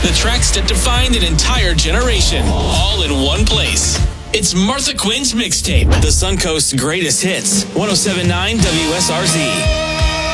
The tracks that defined an entire generation, all in one place. It's Martha Quinn's mixtape, the Suncoast's greatest hits. 107.9 WSRZ.